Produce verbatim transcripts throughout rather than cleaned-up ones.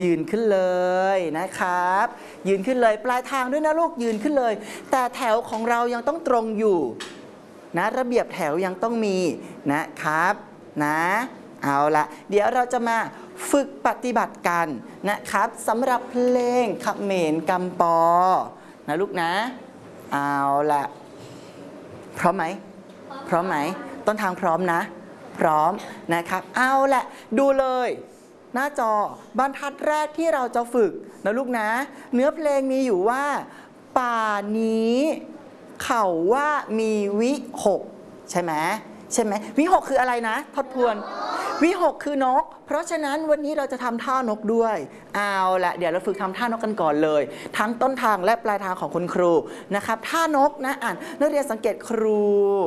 ยืนขึ้นเลยนะครับยืนขึ้นเลยปลายทางด้วยนะลูกยืนขึ้นเลยแต่แถวของเรายังต้องตรงอยู่นะระเบียบแถวยังต้องมีนะครับนะเอาละเดี๋ยวเราจะมาฝึกปฏิบัติกันนะครับสำหรับเพลงเขมรกำปอนะลูกนะเอาละพร้อมไหมพร้อมไหมต้นทางพร้อมนะพร้อมนะครับเอาละดูเลยหน้าจอบรรทัดแรกที่เราจะฝึกนะลูกนะเนื้อเพลงมีอยู่ว่าป่านี้เขาว่ามีวิหกใช่ไหมใช่ไหมวิหกคืออะไรนะทบทวนวิหกคือนกเพราะฉะนั้นวันนี้เราจะทำท่านกด้วยเอาละเดี๋ยวเราฝึกทำท่านกกันก่อนเลยทั้งต้นทางและปลายทางของคุณครูนะครับท่านกนะอ่านนักเรียนสังเกตครู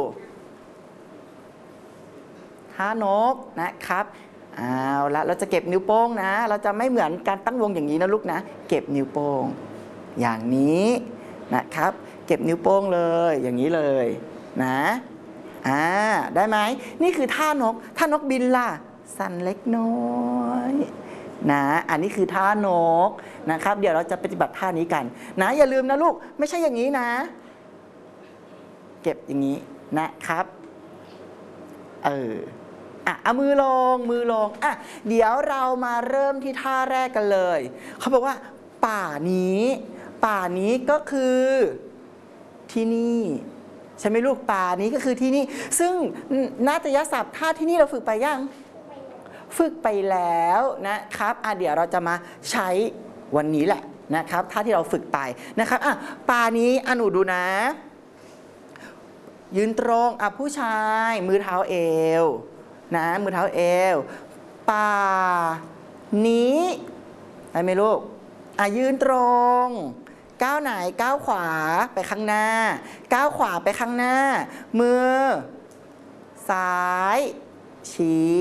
ท่านกนะครับเอาละเราจะเก็บนิ้วโป้งนะเราจะไม่เหมือนการตั้งวงอย่างนี้นะลูกนะเก็บนิ้วโป้งอย่างนี้นะครับเก็บนิ้วโป้งเลยอย่างนี้เลยนะอ่าได้ไหมนี่คือท่านกท่านกบินล่ะสั่นเล็กน้อยนะอันนี้คือท่านกนะครับเดี๋ยวเราจะปฏิบัติท่านี้กันนะอย่าลืมนะลูกไม่ใช่อย่างนี้นะเก็บอย่างนี้นะครับเอออ่ะเอามือลงมือลงอ่ะเดี๋ยวเรามาเริ่มที่ท่าแรกกันเลยเขาบอกว่าป่านี้ป่านี้ก็คือที่นี่ใช่ไหมลูกป่านี้ก็คือที่นี่ซึ่งนาฏยศัพท์ท่าที่นี่เราฝึกไปยังฝึกไปแล้วนะครับอ่ะเดี๋ยวเราจะมาใช้วันนี้แหละนะครับท่าที่เราฝึกไปนะครับอ่ะป่านี้อ่ะหนูดูนะยืนตรงอ่ะผู้ชายมือเท้าเอวนะมือเท้าเอวป่านี้ได้ไหมลูกอ่ะยืนตรงก้าวไหนก้าวขวาไปข้างหน้าก้าวขวาไปข้างหน้ามือซ้ายชี้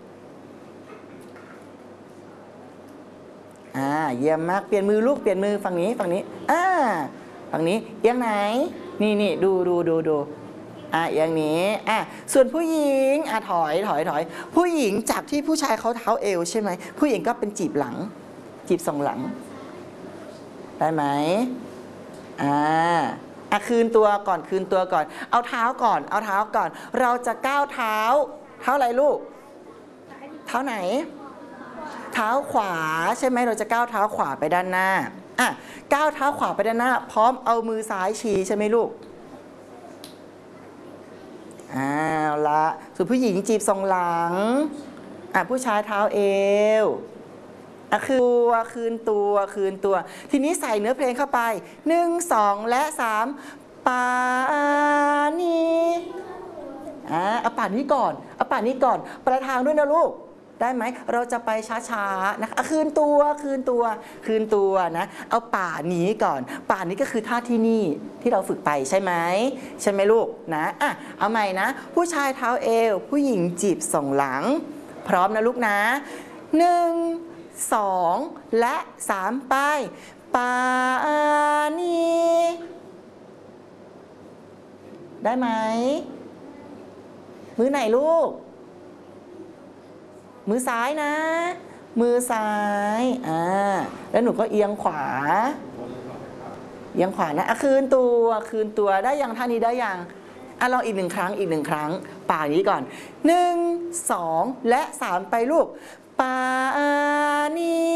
อ่าเยี่ยมมากเปลี่ยนมือลูกเปลี่ยนมือฝั่งนี้ฝั่งนี้อ่าฝั่งนี้เอียงไหนนี่นี่ดูดูดูดูอ่ะอย่างนี้อ่ะส่วนผู้หญิงอ่ะถอยถอยถอยผู้หญิงจากที่ผู้ชายเขาเท้าเอวใช่ไหมผู้หญิงก็เป็นจีบหลังจีบสองหลังได้ไหมอ่าอ่ะคืนตัวก่อนคืนตัวก่อนเอาเท้าก่อนเอาเท้าก่อนเราจะก้าวเท้าเท้าอะไรลูกเท้าไหนเท้าขวาใช่ไหมเราจะก้าวเท้าขวาไปด้านหน้าอ่ะก้าวเท้าขวาไปด้านหน้าพร้อมเอามือซ้ายชี้ใช่ไหมลูกอ้าวละส่วนผู้หญิงจีบทรงหลังอ่ะผู้ชายเท้าเอวอ่ะคืนตัวคืนตัวคืนตัวทีนี้ใส่เนื้อเพลงเข้าไปหนึ่งสองและสามป่านี้อ่ะเอาป่านี้ก่อนเอาป่านี้ก่อนปลายทางด้วยนะลูกได้ไหมเราจะไปช้าๆนะคะคืนตัวคืนตัวคืนตัวนะเอาป่านี้ก่อนป่านี้ก็คือท่าที่นี่ที่เราฝึกไปใช่ไหมใช่ไหมลูกนะอ่ะเอาใหม่นะผู้ชายเท้าเอวผู้หญิงจีบสองหลังพร้อมนะลูกนะหนึ่งสองและสามไปป่านี้ได้ไหมมือไหนลูกมือซ้ายนะมือซ้ายอ่าแล้วหนูก็เอียงขวาเอียงขวานะอ่ะคืนตัวคืนตัวได้ยังท่านี้ได้ยังอ่ะลองอีกหนึ่งครั้งอีกหนึ่งครั้งป่านี้ก่อนหนึ่งสองและสามไปลูกป่านี้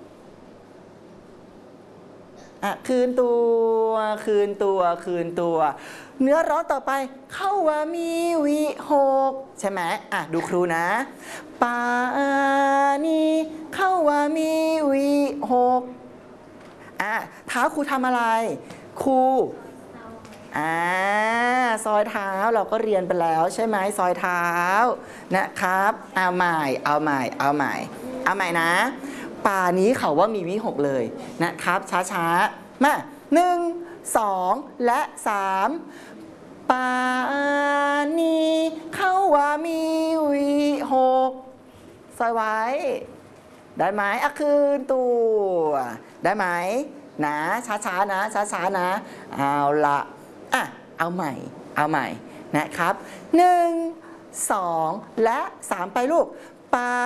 อ่ะคืนตัวคืนตัวคืนตัวเนื้อร้องต่อไปเข้าว่ามีวิหกใช่ไหมอ่ะดูครูนะป่านี้เข้าว่ามีวิหกอ่ะเท้าครูทำอะไรครูอ่าซอยเท้าเราก็เรียนไปแล้วใช่ไหมซอยเท้านะครับเอาใหม่เอาใหม่เอาใหม่เอาใหม่นะป่านี้เขาว่ามีวิหกเลยนะครับช้าๆมาหนึ่งสองและสามป่านี้เขาว่ามีวิหกซอยไว้ได้ไหมอ่ะคืนตัวได้ไหมนะช้าๆนะช้าๆนะเอาละอ่ะเอาใหม่เอาใหม่นะครับหนึ่งสองและสามไปลูกป่า